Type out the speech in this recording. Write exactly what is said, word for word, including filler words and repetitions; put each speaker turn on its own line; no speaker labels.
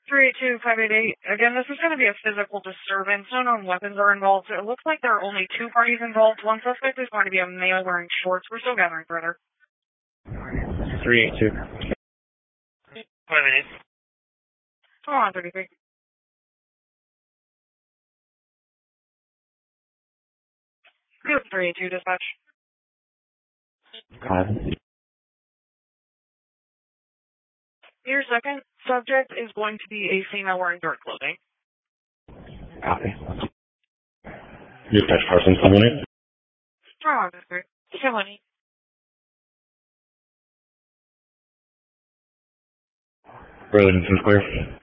three eight two five eight eight. Again, this is going to be a physical disturbance. No known weapons are involved. It looks like there are only two parties involved. One suspect is going to be a male wearing shorts. We're still gathering further.
three eight two.
five eight eight.
Hold on, thirty-three. Good, three eight two dispatch.
Five.
Your second subject is going to be a female wearing dark clothing.
Copy. Dispatch Carson, someone in?
Hold on, thirty-three.
Somebody.
Burlington Clear.